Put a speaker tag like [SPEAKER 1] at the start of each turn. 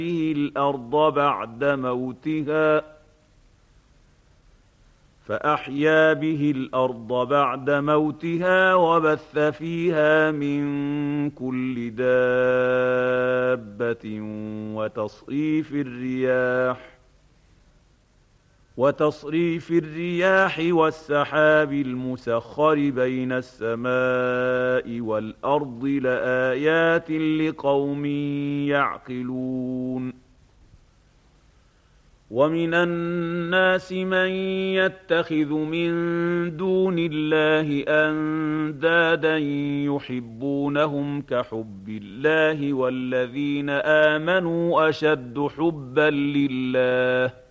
[SPEAKER 1] الأرض بعد موتها وبث فيها من كل دابة وتصريف الرياح والسحاب المسخر بين السماء والأرض لآيات لقوم يعقلون ومن الناس من يتخذ من دون الله أندادا يحبونهم كحب الله والذين آمنوا أشد حبا لله